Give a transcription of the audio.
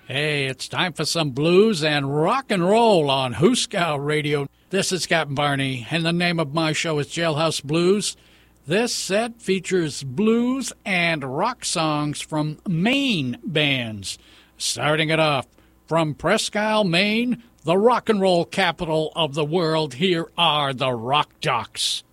Hey, it's time for some blues and rock and roll on Hooskow Radio. This is Captain Barney, and the name of my show is Jailhouse Blues. This set features blues and rock songs from Maine bands. Starting it off, from Presque Isle, Maine, the rock and roll capital of the world, here are the Rock Jocks.